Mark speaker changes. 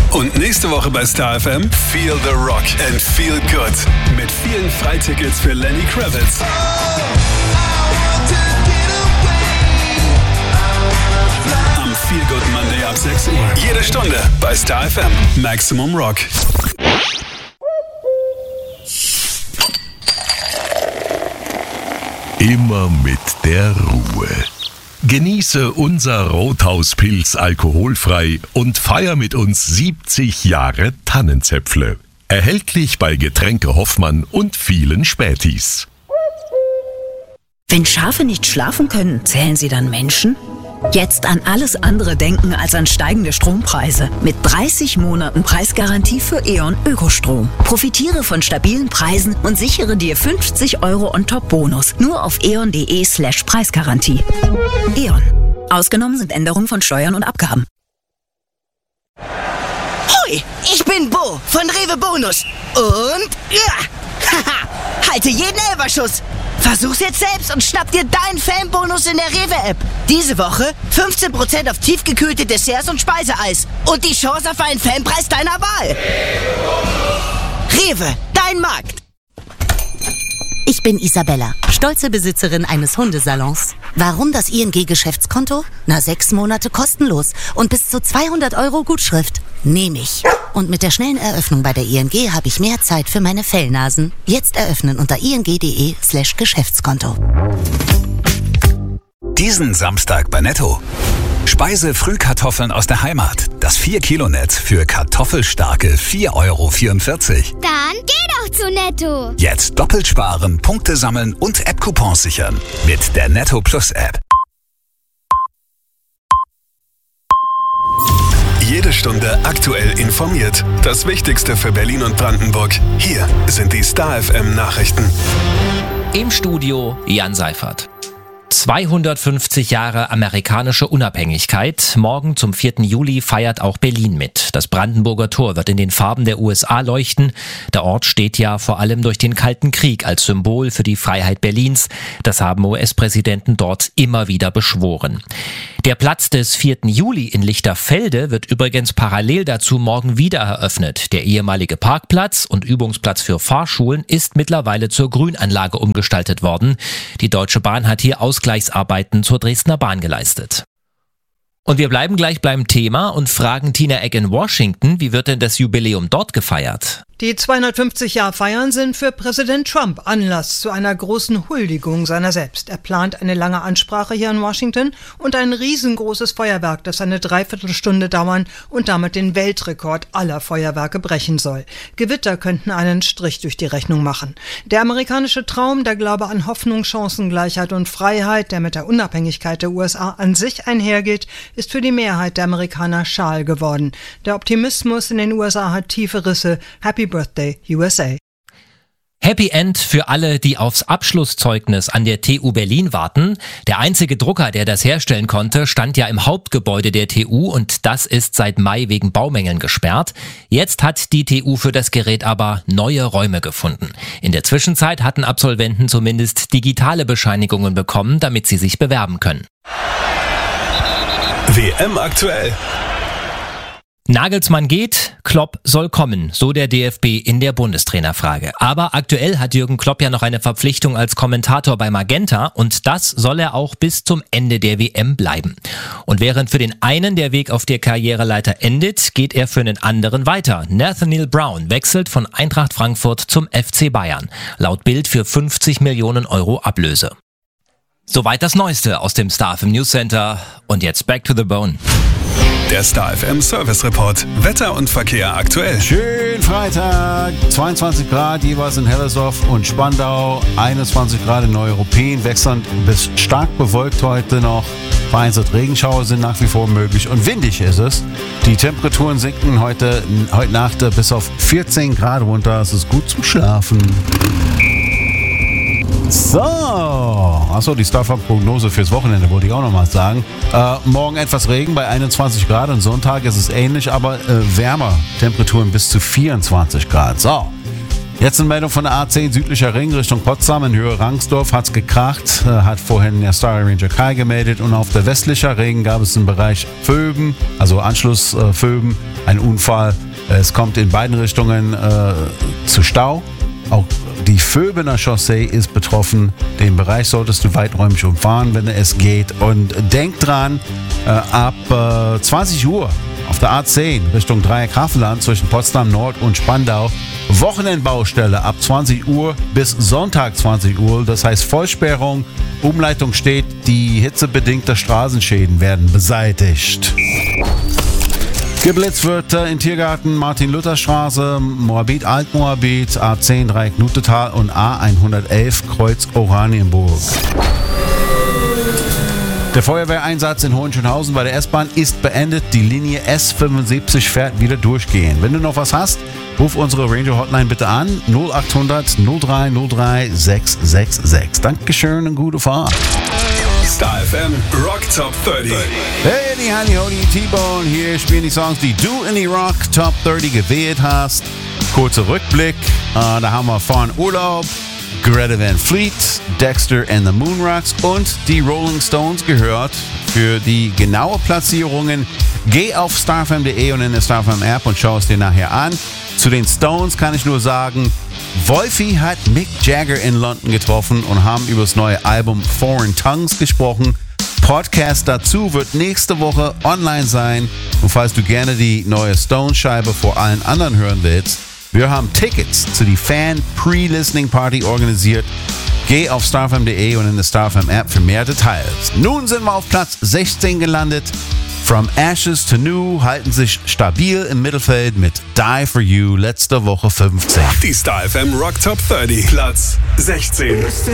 Speaker 1: Und nächste Woche bei Star FM Feel the Rock and Feel Good. Mit vielen Freitickets für Lenny Kravitz. Am Feel Good Monday ab 6 Uhr. Jede Stunde bei Star FM. Maximum Rock.
Speaker 2: Immer mit der Ruhe. Genieße unser Rothauspilz alkoholfrei und feier mit uns 70 Jahre Tannenzäpfle. Erhältlich bei Getränke Hoffmann und vielen Spätis.
Speaker 3: Wenn Schafe nicht schlafen können, zählen sie dann Menschen? Jetzt an alles andere denken als an steigende Strompreise. Mit 30 Monaten Preisgarantie für E.ON Ökostrom. Profitiere von stabilen Preisen und sichere dir 50 € on top Bonus. Nur auf eon.de/Preisgarantie. E.ON. Ausgenommen sind Änderungen von Steuern und Abgaben.
Speaker 4: Hoi, ich bin Bo von Rewe Bonus. Und halte jeden Elferschuss. Versuch's jetzt selbst und schnapp dir deinen Fanbonus in der Rewe-App. Diese Woche 15% auf tiefgekühlte Desserts und Speiseeis. Und die Chance auf einen Fanpreis deiner Wahl. Rewe, dein Markt.
Speaker 5: Ich bin Isabella, stolze Besitzerin eines Hundesalons. Warum das ING-Geschäftskonto? 6 Monate kostenlos und bis zu 200 € Gutschrift. Nehme ich. Und mit der schnellen Eröffnung bei der ING habe ich mehr Zeit für meine Fellnasen. Jetzt eröffnen unter ing.de/Geschäftskonto.
Speaker 6: Diesen Samstag bei Netto. Speise-Frühkartoffeln aus der Heimat. Das 4-Kilo-Netz für kartoffelstarke 4,44 €.
Speaker 7: Dann geh doch zu Netto.
Speaker 6: Jetzt doppelt sparen, Punkte sammeln und App-Coupons sichern. Mit der Netto Plus App.
Speaker 1: Jede Stunde aktuell informiert. Das Wichtigste für Berlin und Brandenburg. Hier sind die Star FM Nachrichten.
Speaker 8: Im Studio Jan Seifert. 250 Jahre amerikanische Unabhängigkeit. Morgen zum 4. Juli feiert auch Berlin mit. Das Brandenburger Tor wird in den Farben der USA leuchten. Der Ort steht ja vor allem durch den Kalten Krieg als Symbol für die Freiheit Berlins. Das haben US-Präsidenten dort immer wieder beschworen. Der Platz des 4. Juli in Lichterfelde wird übrigens parallel dazu morgen wieder eröffnet. Der ehemalige Parkplatz und Übungsplatz für Fahrschulen ist mittlerweile zur Grünanlage umgestaltet worden. Die Deutsche Bahn hat hier Ausgleichsarbeiten zur Dresdner Bahn geleistet. Und wir bleiben gleich beim Thema und fragen Tina Egg in Washington, wie wird denn das Jubiläum dort gefeiert?
Speaker 9: Die 250-Jahr-Feiern sind für Präsident Trump Anlass zu einer großen Huldigung seiner selbst. Er plant eine lange Ansprache hier in Washington und ein riesengroßes Feuerwerk, das eine Dreiviertelstunde dauern und damit den Weltrekord aller Feuerwerke brechen soll. Gewitter könnten einen Strich durch die Rechnung machen. Der amerikanische Traum, der Glaube an Hoffnung, Chancengleichheit und Freiheit, der mit der Unabhängigkeit der USA an sich einhergeht, ist für die Mehrheit der Amerikaner schal geworden. Der Optimismus in den USA hat tiefe Risse. Happy Birthday, USA.
Speaker 8: Happy End für alle, die aufs Abschlusszeugnis an der TU Berlin warten. Der einzige Drucker, der das herstellen konnte, stand ja im Hauptgebäude der TU und das ist seit Mai wegen Baumängeln gesperrt. Jetzt hat die TU für das Gerät aber neue Räume gefunden. In der Zwischenzeit hatten Absolventen zumindest digitale Bescheinigungen bekommen, damit sie sich bewerben können.
Speaker 1: WM aktuell.
Speaker 8: Nagelsmann geht, Klopp soll kommen, so der DFB in der Bundestrainerfrage. Aber aktuell hat Jürgen Klopp ja noch eine Verpflichtung als Kommentator bei Magenta und das soll er auch bis zum Ende der WM bleiben. Und während für den einen der Weg auf der Karriereleiter endet, geht er für einen anderen weiter. Nathaniel Brown wechselt von Eintracht Frankfurt zum FC Bayern. Laut Bild für 50 Millionen € Ablöse. Soweit das Neueste aus dem Star FM News Center. Und jetzt back to the bone.
Speaker 1: Der Star FM Service Report. Wetter und Verkehr aktuell.
Speaker 10: Schön Freitag. 22 Grad jeweils in Hellersdorf und Spandau. 21 Grad in Neuruppin. Wechselnd bis stark bewölkt heute noch. Vereinzelt Regenschauer sind nach wie vor möglich und windig ist es. Die Temperaturen sinken heute Nacht bis auf 14 Grad runter. Es ist gut zum Schlafen. So, achso, die Starfab-Prognose fürs Wochenende wollte ich auch noch mal sagen. Morgen etwas Regen bei 21 Grad und Sonntag ist es ähnlich, aber wärmer. Temperaturen bis zu 24 Grad. So, Jetzt eine Meldung von der A10 südlicher Ring Richtung Potsdam in Höhe Rangsdorf hat's gekracht, hat vorhin der Star Ranger Kai gemeldet und auf der westlicher Ring gab es im Bereich Vöben, also Anschluss Vöben, einen Unfall. Es kommt in beiden Richtungen zu Stau. Auch die Vöbener Chaussee ist betroffen. Den Bereich solltest du weiträumig umfahren, wenn es geht. Und denk dran, ab 20 Uhr auf der A10 Richtung Dreieck-Havelland zwischen Potsdam Nord und Spandau Wochenendbaustelle ab 20 Uhr bis Sonntag 20 Uhr. Das heißt Vollsperrung, Umleitung steht, die hitzebedingten Straßenschäden werden beseitigt. Geblitzt wird in Tiergarten, Martin-Luther-Straße, Moabit, Altmoabit, A10 Dreieck-Nutetal und A111 Kreuz Oranienburg. Der Feuerwehreinsatz in Hohenschönhausen bei der S-Bahn ist beendet. Die Linie S75 fährt wieder durchgehend. Wenn du noch was hast, ruf unsere Ranger Hotline bitte an. 0800 0303 666. Dankeschön und gute Fahrt.
Speaker 1: Star FM Rock Top 30.
Speaker 10: Hey, die Honey Hody T-Bone. Hier spielen die Songs, die du in die Rock Top 30 gewählt hast. Kurzer Rückblick. Da haben wir Fahren Urlaub, Greta Van Fleet, Dexter and the Moonrocks und die Rolling Stones gehört. Für die genaue Platzierungen geh auf starfm.de und in der StarFM App und schau es dir nachher an. Zu den Stones kann ich nur sagen, Wolfie hat Mick Jagger in London getroffen und haben über das neue Album Foreign Tongues gesprochen. Podcast dazu wird nächste Woche online sein. Und falls du gerne die neue Stones-Scheibe vor allen anderen hören willst, wir haben Tickets zu die Fan-Pre-Listening-Party organisiert. Geh auf starfm.de und in der StarFM App für mehr Details. Nun sind wir auf Platz 16 gelandet. From Ashes to New halten sich stabil im Mittelfeld mit Die For You letzte Woche 15.
Speaker 1: Die Star FM Rock Top 30. Platz 16.